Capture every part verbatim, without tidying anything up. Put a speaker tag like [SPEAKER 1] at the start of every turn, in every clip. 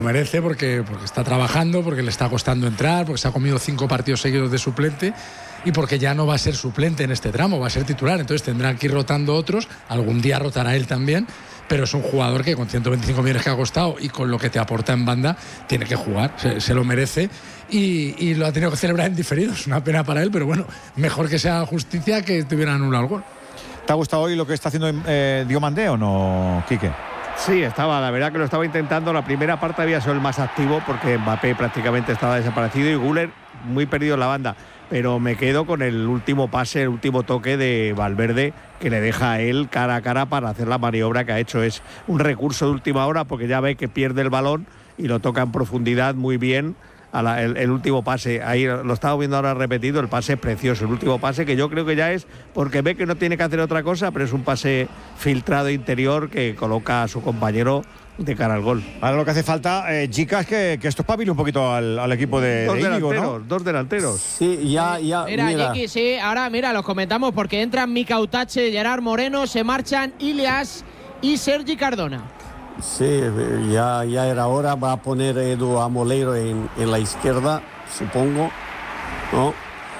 [SPEAKER 1] merece porque, porque está trabajando, porque le está costando entrar, porque se ha comido cinco partidos seguidos de suplente y porque ya no va a ser suplente en este tramo, va a ser titular. Entonces tendrán que ir rotando otros, algún día rotará él también, pero es un jugador que con ciento veinticinco millones que ha costado y con lo que te aporta en banda tiene que jugar, se, se lo merece y, y lo ha tenido que celebrar en diferido. Es una pena para él, pero bueno, mejor que sea justicia que te hubieran anulado el gol.
[SPEAKER 2] ¿Te ha gustado hoy lo que está haciendo eh, Diomandé o no, Quique?
[SPEAKER 3] Sí, estaba, la verdad que lo estaba intentando. La primera parte había sido el más activo porque Mbappé prácticamente estaba desaparecido y Güler muy perdido en la banda. Pero me quedo con el último pase, el último toque de Valverde que le deja a él cara a cara para hacer la maniobra que ha hecho. Es un recurso de última hora porque ya ve que pierde el balón y lo toca en profundidad muy bien. A la, el, el último pase, ahí lo estaba viendo ahora repetido, el pase es precioso, el último pase que yo creo que ya es porque ve que no tiene que hacer otra cosa, pero es un pase filtrado interior que coloca a su compañero de cara al gol.
[SPEAKER 2] Ahora lo que hace falta, eh, chicas, que, que esto espabile un poquito al, al equipo de,
[SPEAKER 3] dos
[SPEAKER 2] de Íñigo,
[SPEAKER 3] delanteros,
[SPEAKER 2] ¿no?
[SPEAKER 3] Dos delanteros.
[SPEAKER 4] Sí, ya, ya.
[SPEAKER 5] Mira,
[SPEAKER 4] mira.
[SPEAKER 5] Jiki, sí, ahora mira, los comentamos porque entran Mika Utache, Gerard Moreno, se marchan Ilias y Sergi Cardona.
[SPEAKER 4] Sí, ya, ya era hora. Va a poner Edu a Moleiro en, en la izquierda, supongo, ¿no?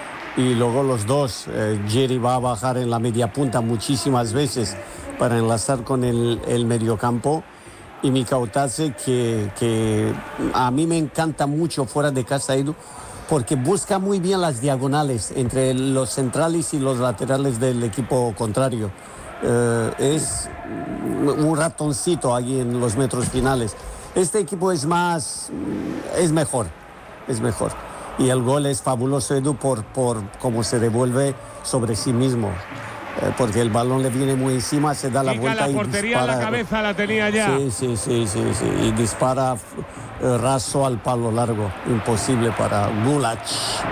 [SPEAKER 4] Y luego los dos, eh, Jerry va a bajar en la media punta muchísimas veces para enlazar con el, el mediocampo. Y Mika Utache, que, que a mí me encanta mucho fuera de casa, Edu, porque busca muy bien las diagonales entre los centrales y los laterales del equipo contrario. Uh, es un ratoncito allí en los metros finales. Este equipo es más, es mejor, es mejor. Y el gol es fabuloso, Edu, por, por cómo se devuelve sobre sí mismo. Eh, porque el balón le viene muy encima, se da la
[SPEAKER 6] Chica,
[SPEAKER 4] vuelta
[SPEAKER 6] la
[SPEAKER 4] y
[SPEAKER 6] portería
[SPEAKER 4] dispara.
[SPEAKER 6] En la cabeza la tenía ya.
[SPEAKER 4] Sí, sí, sí, sí, sí. Y dispara eh, raso al palo largo. Imposible para Gulach.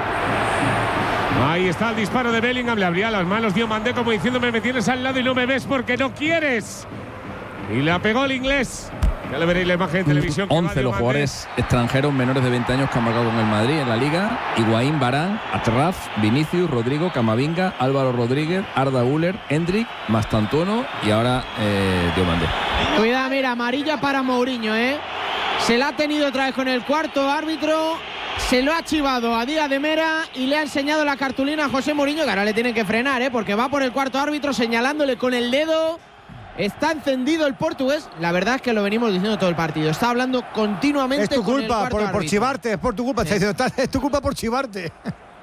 [SPEAKER 6] Ahí está el disparo de Bellingham, le abría las manos Diomandé como diciéndome me tienes al lado y no me ves porque no quieres. Y la pegó el inglés. Ya le veréis la imagen en televisión.
[SPEAKER 7] once los jugadores extranjeros menores de veinte años que han marcado con el Madrid en la Liga. Higuaín, Varane, Atraf, Vinicius, Rodrigo, Camavinga, Álvaro Rodríguez, Arda Güler, Hendrik, Mastantuono y ahora eh, Diomandé.
[SPEAKER 5] Cuidado, mira, amarilla para Mourinho, ¿eh? Se la ha tenido otra vez con el cuarto árbitro. Se lo ha chivado a Díaz de Mera y le ha enseñado la cartulina a José Mourinho, que ahora le tienen que frenar, ¿eh? Porque va por el cuarto árbitro señalándole con el dedo. Está encendido el portugués. La verdad es que lo venimos diciendo todo el partido. Está hablando continuamente.
[SPEAKER 2] Es tu
[SPEAKER 5] con
[SPEAKER 2] culpa
[SPEAKER 5] el
[SPEAKER 2] por, por chivarte, es por tu culpa. Sí. Está diciendo, es tu culpa por chivarte.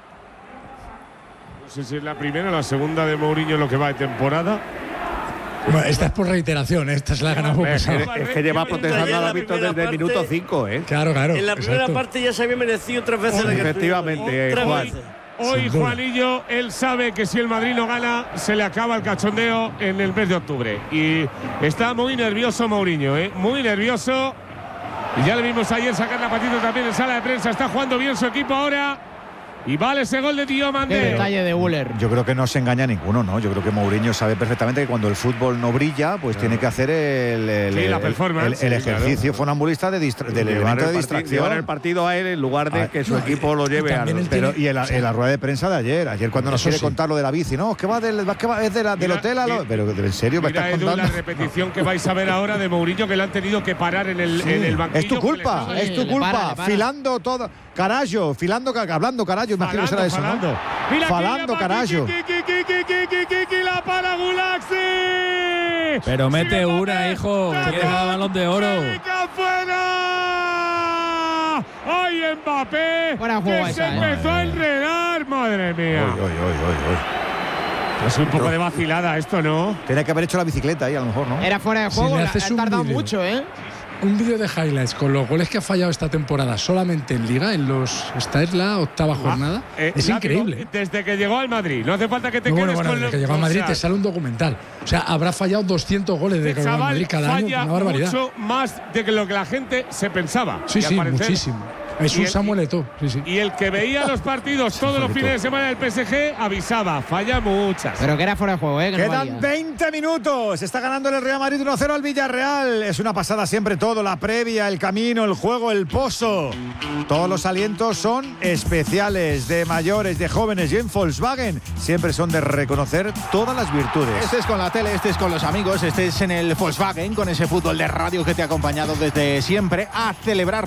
[SPEAKER 6] No sé si es la primera o la segunda de Mourinho en lo que va de temporada.
[SPEAKER 1] Bueno, esta es por reiteración, esta es la ganamos.
[SPEAKER 3] Es, es, es que lleva protestando al árbitro desde el minuto cinco, ¿eh?
[SPEAKER 1] Claro, claro.
[SPEAKER 8] En la primera
[SPEAKER 1] exacto.
[SPEAKER 8] parte ya se había merecido tres veces la
[SPEAKER 3] Efectivamente,
[SPEAKER 8] tres
[SPEAKER 3] Juan.
[SPEAKER 8] veces.
[SPEAKER 6] Hoy Juanillo, él sabe que si el Madrid no gana, se le acaba el cachondeo en el mes de octubre. Y está muy nervioso Mourinho, ¿eh? Muy nervioso. Y ya le vimos ayer sacar la patita también en sala de prensa. Está jugando bien su equipo ahora. Y vale ese gol de Diomandé.
[SPEAKER 5] Qué detalle de Güler.
[SPEAKER 2] Yo creo que no se engaña ninguno, ¿no? Yo creo que Mourinho sabe perfectamente que cuando el fútbol no brilla, pues claro, tiene que hacer el, el,
[SPEAKER 6] sí, la
[SPEAKER 2] el,
[SPEAKER 6] performance,
[SPEAKER 2] el, el
[SPEAKER 6] sí,
[SPEAKER 2] ejercicio
[SPEAKER 6] claro,
[SPEAKER 2] funambulista de distra del elemento de distracción.
[SPEAKER 3] Llevar el partido a él en lugar de
[SPEAKER 2] a,
[SPEAKER 3] que su
[SPEAKER 1] no,
[SPEAKER 3] equipo lo lleve a los…
[SPEAKER 2] Pero y en la, en la rueda de prensa de ayer, ayer cuando nos quiere sí. contar lo de la bici, no, es que va del, que va, es de la, del
[SPEAKER 6] mira,
[SPEAKER 2] hotel a lo, pero en serio me
[SPEAKER 6] mira,
[SPEAKER 2] estás
[SPEAKER 6] Edu,
[SPEAKER 2] contando.
[SPEAKER 6] La repetición que vais a ver ahora de Mourinho que le han tenido que parar en el, sí. en el banquillo.
[SPEAKER 2] Es tu culpa,
[SPEAKER 5] le,
[SPEAKER 2] es tu
[SPEAKER 5] le
[SPEAKER 2] culpa,
[SPEAKER 5] para, para.
[SPEAKER 2] filando todo, Carallo, filando, hablando Carallo, imagino que será eso, ¿no?
[SPEAKER 6] Mira,
[SPEAKER 2] falando, Carallo.
[SPEAKER 6] La para Gulaxi.
[SPEAKER 7] Pero mete una, hijo. Que deja el balón de oro.
[SPEAKER 6] ¡Fuera! ¡Ay, Mbappé!
[SPEAKER 5] Fuera
[SPEAKER 6] que
[SPEAKER 5] esa,
[SPEAKER 6] se
[SPEAKER 5] eh.
[SPEAKER 6] empezó a enredar, madre mía.
[SPEAKER 2] Oy, oy, oy, oy.
[SPEAKER 6] Es un poco no. de vacilada esto, ¿no?
[SPEAKER 2] Tenía que haber hecho la bicicleta ahí, a lo mejor, ¿no?
[SPEAKER 5] Era fuera de juego,
[SPEAKER 1] si
[SPEAKER 5] ha tardado mucho, ¿eh?
[SPEAKER 1] Un vídeo de highlights con los goles que ha fallado esta temporada solamente en Liga, en los esta es la octava jornada. Ah, eh, es increíble.
[SPEAKER 6] Desde que llegó al Madrid, no hace falta que te
[SPEAKER 1] no,
[SPEAKER 6] quedes
[SPEAKER 1] bueno, bueno,
[SPEAKER 6] con
[SPEAKER 1] desde
[SPEAKER 6] lo,
[SPEAKER 1] que llegó al Madrid
[SPEAKER 6] o sea,
[SPEAKER 1] te sale un documental. O sea, habrá fallado doscientos goles de que Madrid cada año, una barbaridad.
[SPEAKER 6] Mucho más de que lo que la gente se pensaba.
[SPEAKER 1] Sí, sí, muchísimo. Es
[SPEAKER 6] Y
[SPEAKER 1] un
[SPEAKER 6] el-
[SPEAKER 1] Samuel Eto'o, sí, sí.
[SPEAKER 6] Y el que veía los partidos todos los fines de semana del P S G avisaba, falla muchas.
[SPEAKER 5] Pero que era fuera de juego, ¿eh? Que no
[SPEAKER 2] Quedan
[SPEAKER 5] valía.
[SPEAKER 2] veinte minutos. Está ganando el Real Madrid uno cero al Villarreal. Es una pasada siempre todo. La previa, el camino, el juego, el pozo. Todos los alientos son especiales. De mayores, de jóvenes. Y en Volkswagen siempre son de reconocer todas las virtudes.
[SPEAKER 9] Estés con la tele, estés con los amigos, estés en el Volkswagen, con ese fútbol de radio que te ha acompañado desde siempre a celebrar